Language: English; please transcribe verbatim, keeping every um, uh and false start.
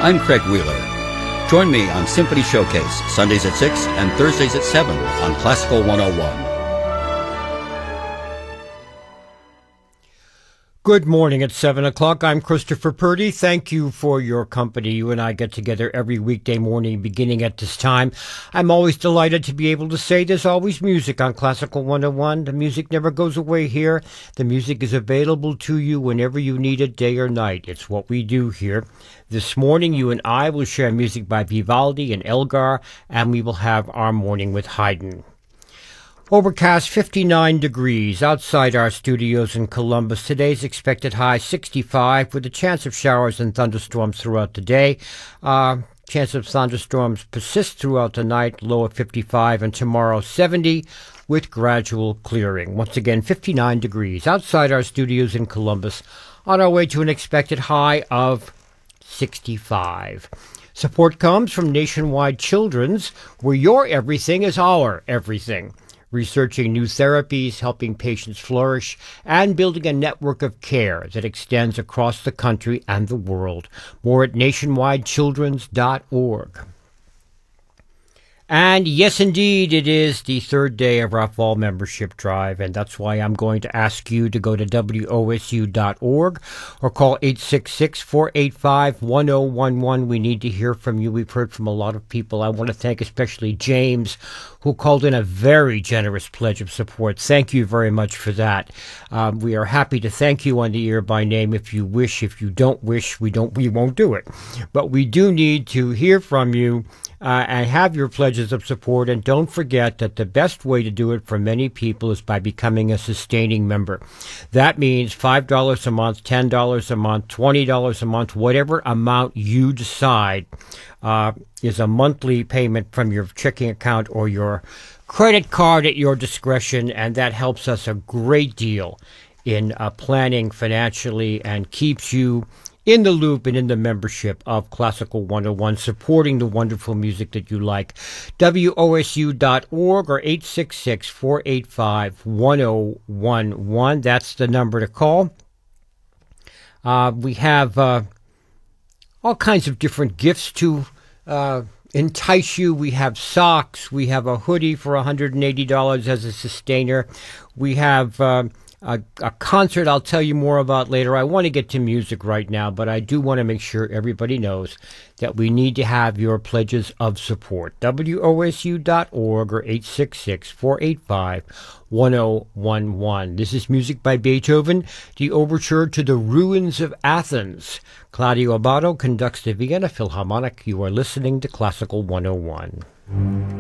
I'm Craig Wheeler. Join me on Symphony Showcase, Sundays at six and Thursdays at seven on Classical one oh one. Good morning at seven o'clock. I'm Christopher Purdy. Thank you for your company. You and I get together every weekday morning beginning at this time. I'm always delighted to be able to say there's always music on Classical one oh one. The music never goes away here. The music is available to you whenever you need it, day or night. It's what we do here. This morning, you and I will share music by Vivaldi and Elgar, and we will have our morning with Haydn. Overcast, fifty-nine degrees outside our studios in Columbus. Today's expected high sixty-five with a chance of showers and thunderstorms throughout the day. Uh, chance of thunderstorms persist throughout the night, low of fifty-five, and tomorrow seventy with gradual clearing. Once again, fifty-nine degrees outside our studios in Columbus on our way to an expected high of sixty-five. Support comes from Nationwide Children's, where your everything is our everything. Researching new therapies, helping patients flourish, and building a network of care that extends across the country and the world. More at nationwide children's dot org. And yes, indeed, it is the third day of our fall membership drive, and that's why I'm going to ask you to go to W O S U dot org or call eight six six, four eight five, one oh one one. We need to hear from you. We've heard from a lot of people. I want to thank especially James, who called in a very generous pledge of support. Thank you very much for that. Um, we are happy to thank you on the air by name if you wish. If you don't wish, we don't. We won't do it. But we do need to hear from you. Uh, and have your pledges of support. And don't forget that the best way to do it for many people is by becoming a sustaining member. That means five dollars a month, ten dollars a month, twenty dollars a month, whatever amount you decide uh, is a monthly payment from your checking account or your credit card at your discretion. And that helps us a great deal in uh, planning financially and keeps you in the loop and in the membership of Classical one oh one, supporting the wonderful music that you like. W O S U dot org or eight six six, four eight five, one oh one one. That's the number to call. Uh, we have uh, all kinds of different gifts to uh, entice you. We have socks. We have a hoodie for one hundred eighty dollars as a sustainer. We have Uh, A, a concert I'll tell you more about later. I want to get to music right now, but I do want to make sure everybody knows that we need to have your pledges of support. W O S U dot org or eight six six, four eight five, one oh one one. This is music by Beethoven, the overture to the Ruins of Athens. Claudio Abbado conducts the Vienna Philharmonic. You are listening to Classical one oh one.